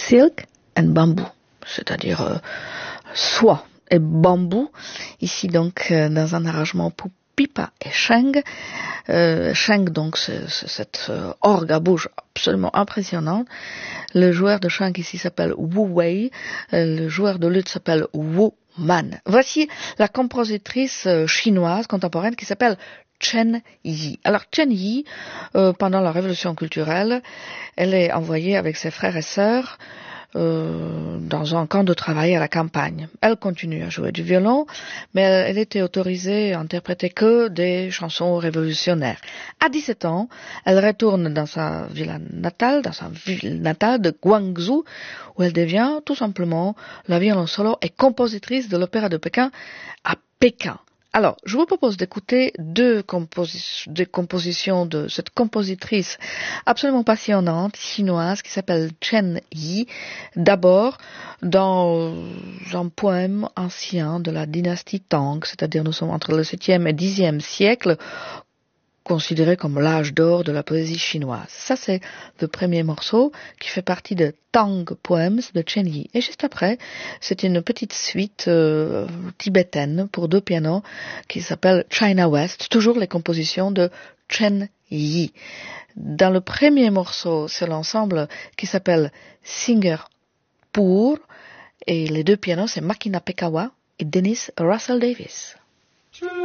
silk and bamboo, c'est-à-dire soie et bambou. Ici donc dans un arrangement pour pipa et sheng. Sheng donc c'est cette orgue à bouche absolument impressionnante. Le joueur de sheng ici s'appelle Wu Wei, le joueur de luth s'appelle Wu Man. Voici la compositrice chinoise contemporaine qui s'appelle Chen Yi. Alors Chen Yi, pendant la révolution culturelle, elle est envoyée avec ses frères et sœurs dans un camp de travail à la campagne. Elle continue à jouer du violon, mais elle était autorisée à interpréter que des chansons révolutionnaires. À 17 ans, elle retourne dans sa ville natale de Guangzhou, où elle devient tout simplement la violon solo et compositrice de l'opéra de Pékin à Pékin. Alors, je vous propose d'écouter deux compositions de cette compositrice absolument passionnante chinoise qui s'appelle Chen Yi. D'abord, dans un poème ancien de la dynastie Tang, c'est-à-dire nous sommes entre le 7e et 10e siècle, considéré comme l'âge d'or de la poésie chinoise. Ça, c'est le premier morceau qui fait partie de Tang Poems de Chen Yi. Et juste après, c'est une petite suite tibétaine pour deux pianos qui s'appelle China West, toujours les compositions de Chen Yi. Dans le premier morceau, c'est l'ensemble qui s'appelle Singapore et les deux pianos, c'est Makina Pekawa et Dennis Russell Davis.